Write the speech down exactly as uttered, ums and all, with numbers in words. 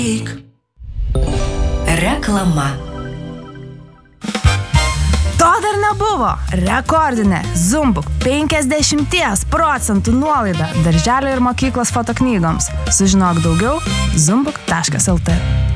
Reklama. To dar nebuvo. Rekordinė Zumbuk penkiasdešimt procentų nuolaida darželio ir mokyklos fotoknygoms. Sužinok daugiau zumbuk taškas lt.